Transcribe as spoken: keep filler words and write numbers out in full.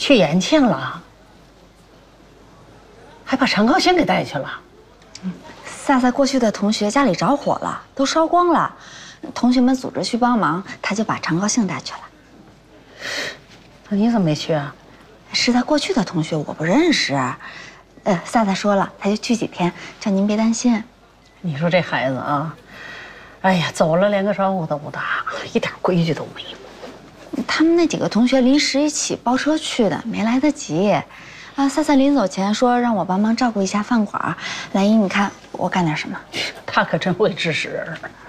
去延庆了，还把长高兴给带去了。 嗯，萨萨过去的同学家里着火了，都烧光了，同学们组织去帮忙，他就把长高兴带去了。 那你怎么没去啊？ 是他过去的同学，我不认识。呃，萨萨说了，他就去几天，叫您别担心。 你说这孩子啊，哎呀，走了连个招呼都不打，一点规矩都没有。 他们那几个同学临时一起包车去的，没来得及。啊，萨萨临走前说让我帮忙照顾一下饭馆。兰姨，你看我干点什么？ 他可真会指使人。